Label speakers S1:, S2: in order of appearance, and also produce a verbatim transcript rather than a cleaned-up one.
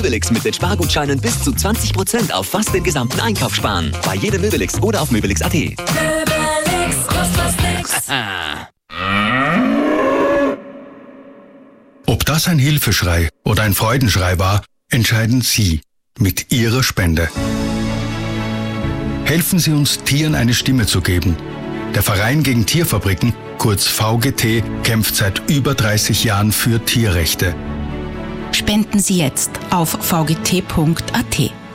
S1: Möbelix mit den Spargutscheinen bis zu zwanzig Prozent auf fast den gesamten Einkauf sparen. Bei jedem Möbelix oder auf möbelix punkt at.
S2: Möbelix, kostet was nix.
S3: Ob das ein Hilfeschrei oder ein Freudenschrei war, entscheiden Sie mit Ihrer Spende. Helfen Sie uns, Tieren eine Stimme zu geben. Der Verein gegen Tierfabriken, kurz V G T, kämpft seit über dreißig Jahren für Tierrechte.
S4: Spenden Sie jetzt auf v g t punkt a t.